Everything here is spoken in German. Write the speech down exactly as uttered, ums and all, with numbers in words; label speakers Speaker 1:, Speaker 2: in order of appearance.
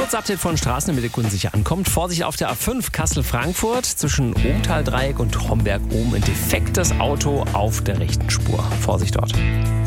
Speaker 1: Kurz Update von Straßen, damit ihr Kunden sicher ankommt. Vorsicht auf der A fünf Kassel-Frankfurt zwischen Ohtaldreieck und Homberg oben. Ein defektes Auto auf der rechten Spur. Vorsicht dort.